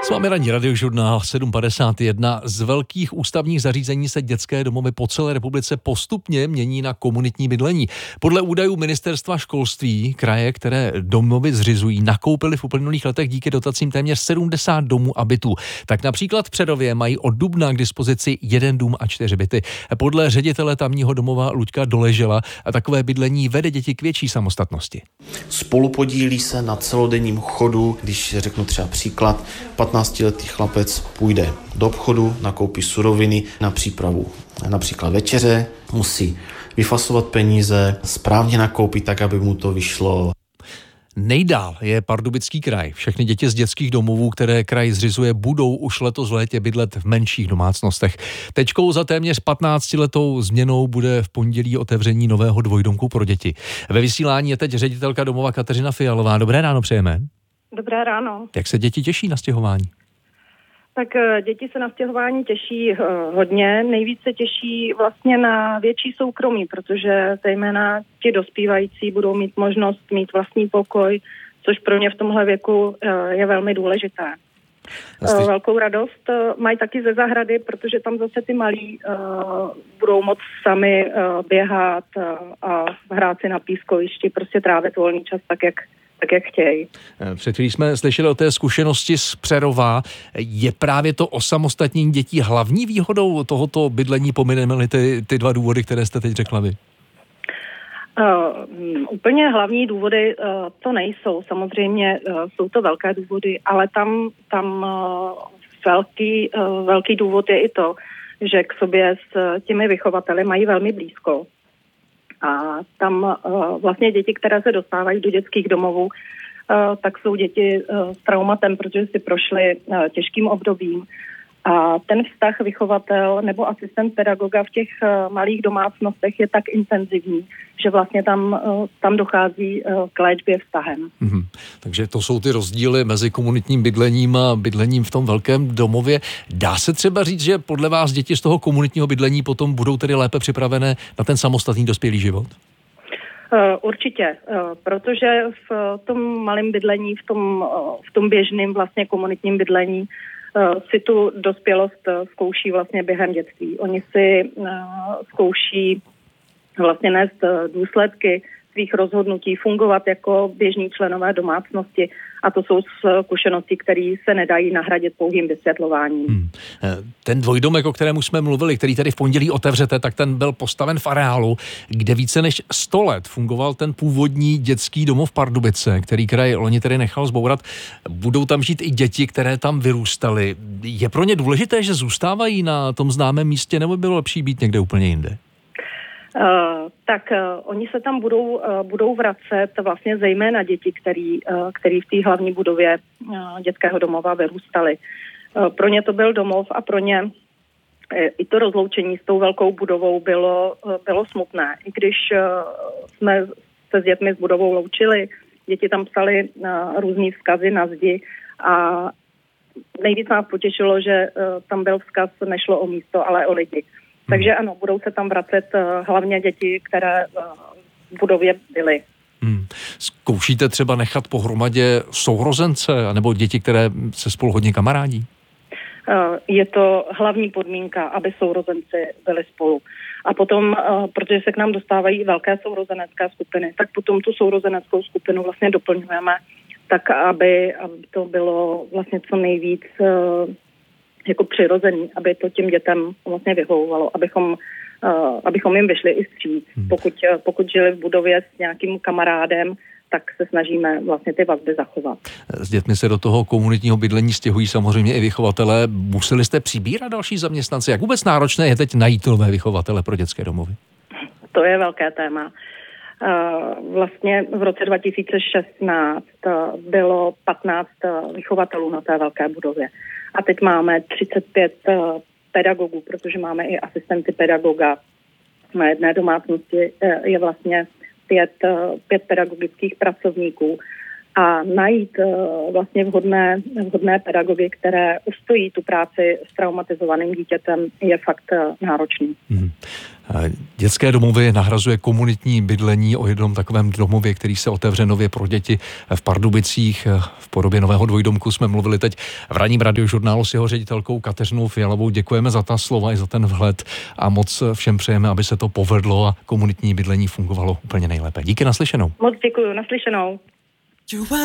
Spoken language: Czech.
S vámi ranní radiožurnál 7.51. Z velkých ústavních zařízení se dětské domovy po celé republice postupně mění na komunitní bydlení. Podle údajů Ministerstva školství kraje, které domovy zřizují, nakoupily v uplynulých letech díky dotacím téměř 70 domů a bytů. Tak například v Přerově mají od dubna k dispozici 1 dům a 4 byty. Podle ředitele tamního domova Luďka Doležela a takové bydlení vede děti k větší samostatnosti. Spolupodílí se na celodenním chodu, když řeknu třeba příklad, 15letý chlapec půjde do obchodu, nakoupí suroviny na přípravu například večeře, musí vyfasovat peníze, správně nakoupit tak, aby mu to vyšlo. Nejdál je Pardubický kraj. Všechny děti z dětských domovů, které kraj zřizuje, budou už letos v létě bydlet v menších domácnostech. Tečkou za téměř 15letou změnou bude v pondělí otevření nového dvojdomku pro děti. Ve vysílání je teď ředitelka domova Kateřina Fialová. Dobré ráno přejeme. Dobré ráno. Jak se děti těší na stěhování? Tak děti se na stěhování těší hodně. Nejvíc se těší vlastně na větší soukromí, protože zejména ti dospívající budou mít možnost mít vlastní pokoj, což pro ně v tomhle věku je velmi důležité. Velkou radost mají taky ze zahrady, protože tam zase ty malí budou moct sami běhat a hrát si na pískovišti, prostě trávit volný čas tak, jak chtějí. Před chvílí jsme slyšeli o té zkušenosti z Přerova. Je právě to osamostatnění dětí hlavní výhodou tohoto bydlení, pomineme-li ty 2 důvody, které jste teď řekla vy? Úplně hlavní důvody to nejsou. Samozřejmě jsou to velké důvody, ale tam velký důvod je i to, že k sobě s těmi vychovateli mají velmi blízko. A tam vlastně děti, které se dostávají do dětských domovů, tak jsou děti s traumatem, protože si prošly těžkým obdobím. A ten vztah vychovatel nebo asistent pedagoga v těch malých domácnostech je tak intenzivní, že vlastně tam dochází k léčbě vztahem. Takže to jsou ty rozdíly mezi komunitním bydlením a bydlením v tom velkém domově. Dá se třeba říct, že podle vás děti z toho komunitního bydlení potom budou tedy lépe připravené na ten samostatný dospělý život? Určitě, protože v tom malém bydlení, v tom běžném vlastně komunitním bydlení si tu dospělost zkouší vlastně během dětství. Oni si zkouší vlastně nést důsledky svých rozhodnutí, fungovat jako běžní členové domácnosti a to jsou zkušenosti, které se nedají nahradit pouhým vysvětlováním. Ten dvojdomek, o kterém jsme mluvili, který tady v pondělí otevřete, tak ten byl postaven v areálu, kde více než 100 let fungoval ten původní dětský domov Pardubice, který kraj loni tedy nechal zbourat. Budou tam žít i děti, které tam vyrůstaly. Je pro ně důležité, že zůstávají na tom známém místě, nebo by bylo lepší být někde úplně jinde? Oni se tam budou vracet vlastně zejména děti, který v té hlavní budově dětského domova vyrůstaly. Pro ně to byl domov a pro ně i to rozloučení s tou velkou budovou bylo smutné. I když jsme se s dětmi s budovou loučili, děti tam psali různý vzkazy na zdi a nejvíc nás potěšilo, že tam byl vzkaz, nešlo o místo, ale o lidi. Takže ano, budou se tam vracet hlavně děti, které v budově byly. Zkoušíte třeba nechat pohromadě sourozence nebo děti, které se spolu hodně kamarádí? Je to hlavní podmínka, aby sourozenci byli spolu. A potom, protože se k nám dostávají velké sourozenecké skupiny, tak potom tu sourozeneckou skupinu vlastně doplňujeme tak, aby to bylo vlastně co nejvíc jako přirozený, aby to těm dětem vlastně vyhovovalo, abychom jim vyšli i vstříc. Pokud žili v budově s nějakým kamarádem, tak se snažíme vlastně ty vazby zachovat. S dětmi se do toho komunitního bydlení stěhují samozřejmě i vychovatelé. Museli jste přibírat další zaměstnance? Jak vůbec náročné je teď najít nové vychovatele pro dětské domovy? To je velké téma. Vlastně v roce 2016 bylo 15 vychovatelů na té velké budově. A teď máme 35 pedagogů, protože máme i asistenty pedagoga. Na jedné domácnosti je vlastně 5 pedagogických pracovníků. A najít vlastně vhodné pedagogy, které ustojí tu práci s traumatizovaným dítětem, je fakt náročný. Dětské domovy nahrazuje komunitní bydlení. O jednom takovém domově, který se otevře nově pro děti v Pardubicích v podobě nového dvojdomku, jsme mluvili teď v ranním radiožurnálu s jeho ředitelkou Kateřinou Fialovou. Děkujeme za ta slova i za ten vhled a moc všem přejeme, aby se to povedlo a komunitní bydlení fungovalo úplně nejlépe. Díky, naslyšenou. Moc děkuju, naslyšenou.